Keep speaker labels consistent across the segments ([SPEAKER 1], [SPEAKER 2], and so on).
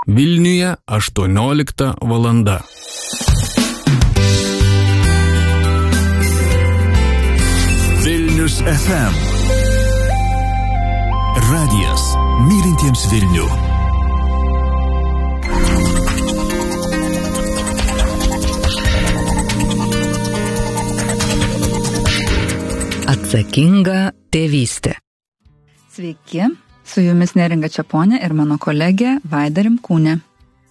[SPEAKER 1] Vilniuje 18 valanda.
[SPEAKER 2] Vilnius FM. Radijas mylintiems Vilnių.
[SPEAKER 3] Atsakinga tėvystė.
[SPEAKER 4] Sveiki, su jumis Neringa Čeponė ir mano kolegė Vaida Rimkūnė.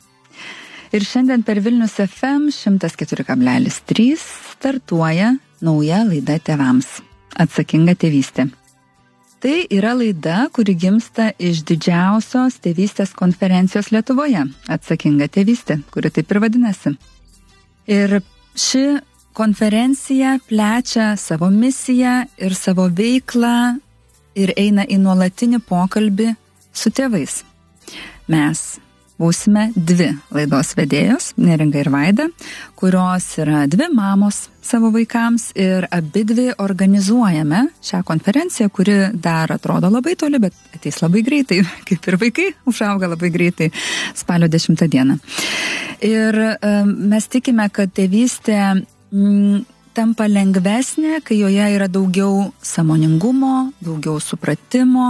[SPEAKER 4] Ir šiandien per Vilnius FM 104,3 startuoja nauja laida tėvams – Atsakinga tėvystė. Tai yra laida, kuri gimsta iš didžiausios tėvystės konferencijos Lietuvoje – Atsakinga tėvystė, kuri taip ir vadinasi. Ir ši konferencija plečia savo misiją ir savo veiklą ir eina į nuolatinį pokalbį su tėvais. Mes būsime dvi laidos vedėjos, Neringa ir Vaida, kurios yra dvi mamos savo vaikams ir abidvi organizuojame šią konferenciją, kuri dar atrodo labai toli, bet ateis labai greitai, kaip ir vaikai užauga labai greitai, spalio 10 dieną. Ir mes tikime, kad tėvystė tampa lengvesnė, kai joje yra daugiau sąmoningumo, daugiau supratimo,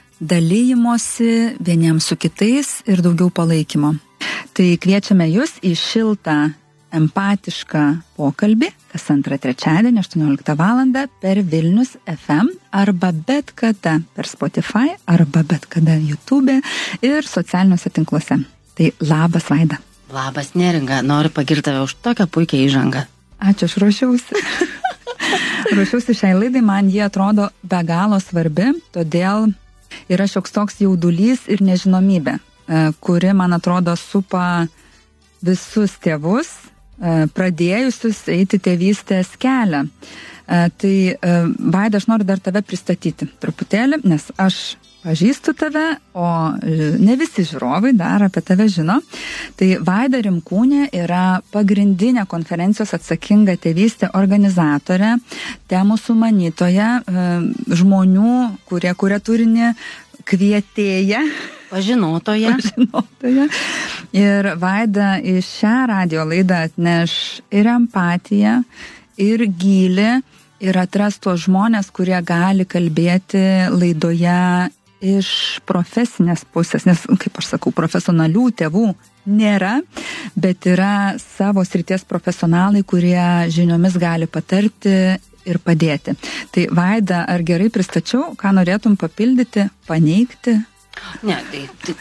[SPEAKER 4] dalymosi vieniems su kitais ir daugiau palaikymo. Tai kviečiame jūs į šiltą, empatišką pokalbį kas antrą trečiadienį 18 valandą per Vilnius FM arba bet kada per Spotify arba bet kada YouTube ir socialiniuose tinkluose. Tai labas, Vaida.
[SPEAKER 5] Labas, Neringa. Noriu pagirti tave už tokią puikią įžangą.
[SPEAKER 4] Ačiū, aš ruošiausi. Ruošiausi šiai laidai, man jie atrodo be galo svarbi, todėl yra šioks toks jaudulys ir nežinomybė, kuri, man atrodo, supa visus tėvus, pradėjusius eiti tėvystės kelią. Tai, Vaida, aš noriu dar tave pristatyti truputėlį, nes aš pažįstu tave, o ne visi žiūrovai dar apie tave žino. Tai Vaida Rimkūnė yra pagrindinė konferencijos Atsakinga tėvystė organizatorė, temų sumanytoja, žmonių, kurie kuria turinį, kvietėja.
[SPEAKER 5] Pažinotoja.
[SPEAKER 4] Ir Vaida į šią radio laidą atneš ir empatiją, ir gylį, ir atras tuos žmonės, kurie gali kalbėti laidoje iš profesinės pusės, nes, kaip aš sakau, profesionalių tėvų nėra, bet yra savo srities profesionalai, kurie žiniomis gali patarti ir padėti. Tai Vaida, ar gerai pristačiau, ką norėtum papildyti, paneigti?
[SPEAKER 5] Ne, tai